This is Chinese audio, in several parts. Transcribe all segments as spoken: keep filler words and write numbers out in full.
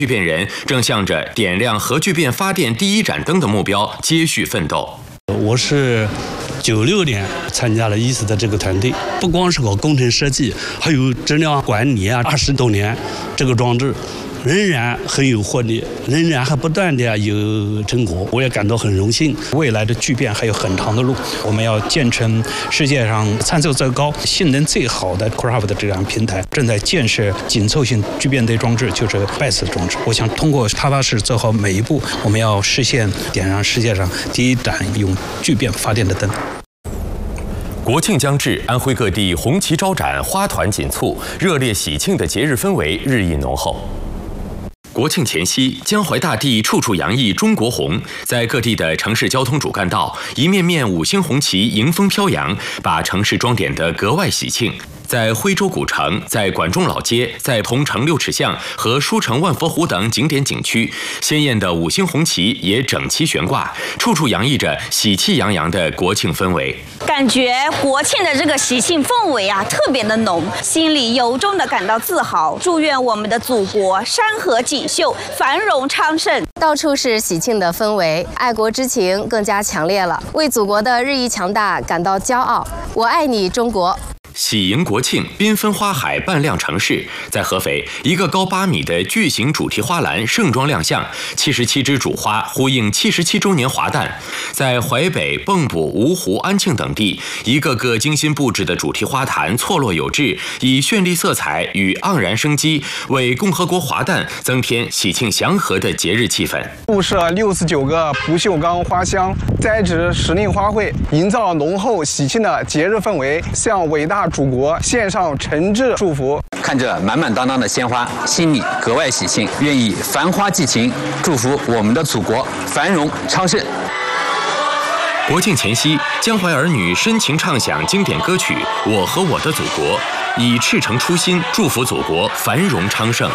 巨变人正向着点亮核聚变发电第一盏灯的目标接续奋斗。 我是九六年参加了一思的这个团队，不光是搞工程设计，还有质量管理啊，二十多年，这个装置仍然很有活力，仍然还不断的有成果，我也感到很荣幸。 未来的聚变还有很长的路，我们要建成世界上参数最高、性能最好的 Craft 的这样平台，正在建设紧凑型聚变堆装置，就是 B E S S 装置。我想通过踏踏实实做好每一步，我们要实现点燃世界上第一盏用聚变发电的灯。 国庆将至，安徽各地红旗招展，花团锦簇，热烈喜庆的节日氛围日益浓厚。国庆前夕，江淮大地处处洋溢中国红，在各地的城市交通主干道，一面面五星红旗迎风飘扬，把城市装点得格外喜庆。在徽州古城、在管仲老街、在桐城六尺巷和书城万佛湖等景点景区，鲜艳的五星红旗也整齐悬挂，处处洋溢着喜气洋洋的国庆氛围。 感觉国庆的这个喜庆氛围啊，特别的浓，心里由衷的感到自豪。祝愿我们的祖国山河锦绣，繁荣昌盛。 到处是喜庆的氛围，爱国之情更加强烈了，为祖国的日益强大感到骄傲。我爱你，中国！ 喜迎国庆，缤纷花海扮亮城市。在合肥，一个高八米的巨型主题花篮盛装亮相，七十七枝主花呼应七十七周年华诞。在淮北、蚌埠、芜湖、安庆等地，一个个精心布置的主题花坛错落有致，以绚丽色彩与盎然生机，为共和国华诞增添喜庆祥和的节日气氛。 布设六十九个不锈钢花箱，栽植时令花卉，营造浓厚喜庆的节日氛围，向伟大祖国献上诚挚祝福。 看着满满当当的鲜花，心里格外喜庆，愿以繁花寄情，祝福我们的祖国繁荣昌盛。 国庆前夕，江淮儿女深情唱响经典歌曲《我和我的祖国》，以赤诚初心祝福祖国繁荣昌盛。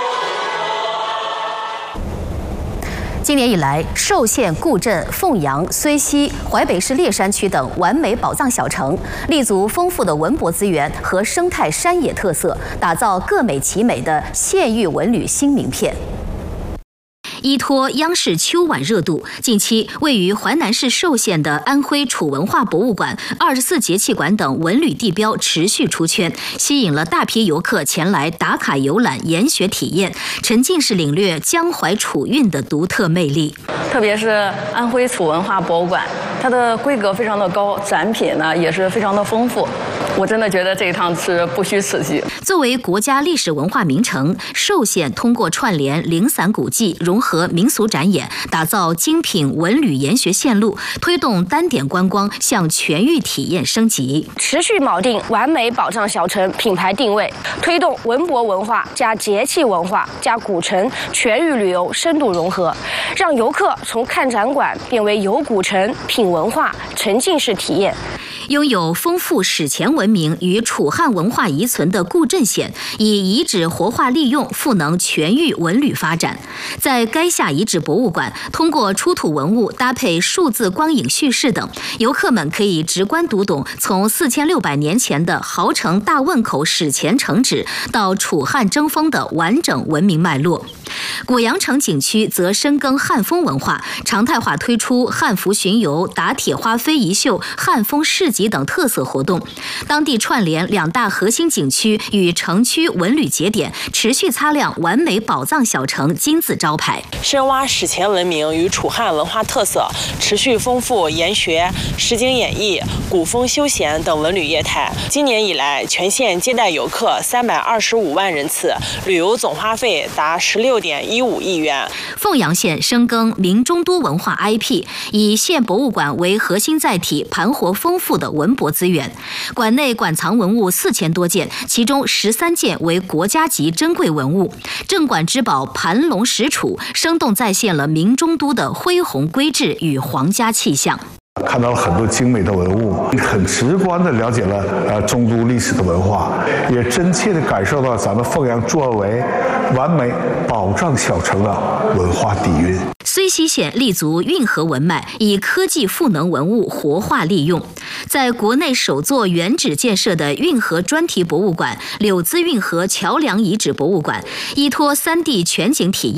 今年以来，寿县、固镇、凤阳、睢溪、淮北市烈山区等完美宝藏小城，立足丰富的文博资源和生态山野特色，打造各美其美的县域文旅新名片。依托央视秋晚热度，近期位于淮南市寿县的安徽楚文化博物馆、二十四节气馆等文旅地标持续出圈，吸引了大批游客前来打卡游览、研学体验，沉浸式领略江淮楚韵的独特魅力。 特别是安徽楚文化博物馆，它的规格非常的高，展品呢也是非常的丰富。我真的觉得这一趟是不虚此行。 作为国家历史文化名城，寿县通过串联零散古迹、融合民俗展演，打造精品文旅研学线路，推动单点观光向全域体验升级。 持续锚定完美宝藏小城品牌定位，推动文博文化加节气文化加古城全域旅游深度融合，让游客从看展馆变为游古城、品文化、沉浸式体验。 拥有丰富史前文明与楚汉文化遗存的固镇县，以遗址活化利用赋能全域文旅发展。在垓下遗址博物馆，通过出土文物搭配数字光影叙事等，游客们可以直观读懂从四千六百年前的豪城大汶口史前城址到楚汉争锋的完整文明脉络。果阳城景区则深耕汉风文化，常态化推出汉服巡游、打铁花非遗秀、汉风市集等特色活动。当地串联两大核心景区与城区文旅节点，持续擦亮完美宝藏小城金字招牌。 深挖史前文明与楚汉文化特色，持续丰富研学、实景演绎、古风休闲等文旅业态。今年以来，全县接待游客三百二十五万人次，旅游总花费达十六点一五亿元。 凤阳县深耕明中都文化 I P， 以县博物馆为核心载体，盘活丰富的文博资源。馆内馆藏文物四千多件，其中十三件为国家级珍贵文物。镇馆之宝盘龙石杵，生动再现了明中都的恢宏规制与皇家气象。 看到了很多精美的文物，很直观地了解了呃中都历史的文化，也真切地感受到咱们凤阳作为完美宝藏小城的文化底蕴。 睢溪县立足运河文脉，以科技赋能文物活化利用。在国内首座原址建设的运河专题博物馆——柳滋运河桥梁遗址博物馆，依托三 D 全景体验。